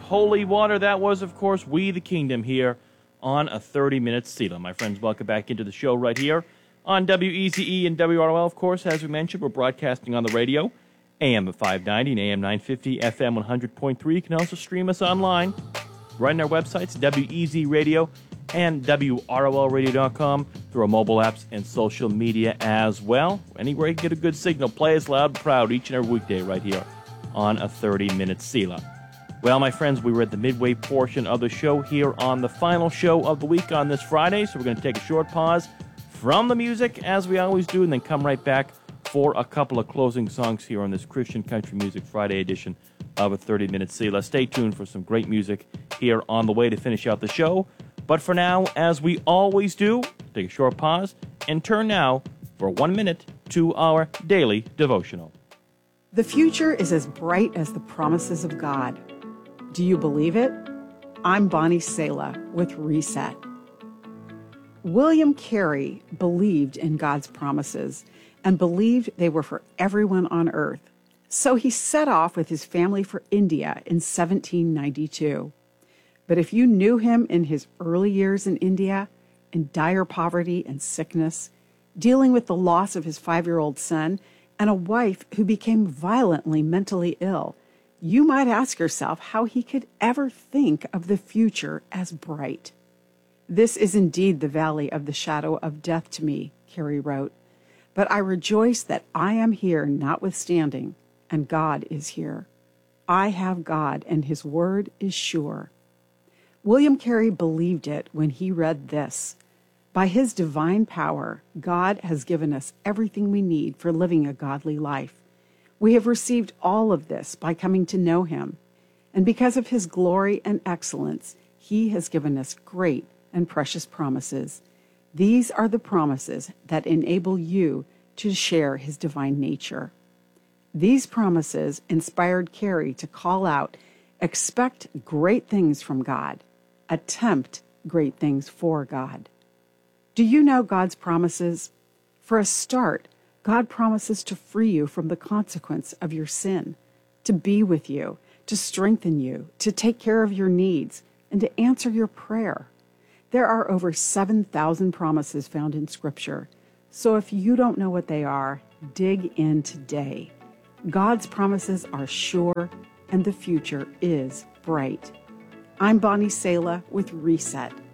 Holy Water. That was, of course, We the Kingdom here on a 30-minute Selah. My friends, welcome back into the show right here on WEZE and WROL. Of course, as we mentioned, we're broadcasting on the radio, AM at 590 and AM 950, FM 100.3. You can also stream us online right on our websites, WEZ Radio and WROLradio.com, through our mobile apps and social media as well. Anywhere you can get a good signal, play us loud and proud each and every weekday right here on a 30-minute Selah. Well, my friends, we were at the midway portion of the show here on the final show of the week on this Friday, so we're going to take a short pause from the music, as we always do, and then come right back for a couple of closing songs here on this Christian Country Music Friday edition of a 30-minute Selah. Stay tuned for some great music here on the way to finish out the show. But for now, as we always do, take a short pause and turn now for 1 minute to our daily devotional. The future is as bright as the promises of God. Do you believe it? I'm Bonnie Sala with Reset. William Carey believed in God's promises and believed they were for everyone on earth. So he set off with his family for India in 1792. But if you knew him in his early years in India, in dire poverty and sickness, dealing with the loss of his 5-year-old son and a wife who became violently mentally ill, you might ask yourself how he could ever think of the future as bright. This is indeed the valley of the shadow of death to me, Carey wrote, but I rejoice that I am here notwithstanding, and God is here. I have God, and his word is sure. William Carey believed it when he read this: by his divine power, God has given us everything we need for living a godly life. We have received all of this by coming to know him, and because of his glory and excellence, he has given us great and precious promises. These are the promises that enable you to share his divine nature. These promises inspired Carey to call out, expect great things from God. Attempt great things for God. Do you know God's promises? For a start, God promises to free you from the consequence of your sin, to be with you, to strengthen you, to take care of your needs, and to answer your prayer. There are over 7,000 promises found in Scripture, so if you don't know what they are, dig in today. God's promises are sure, and the future is bright. I'm Bonnie Sala with Reset.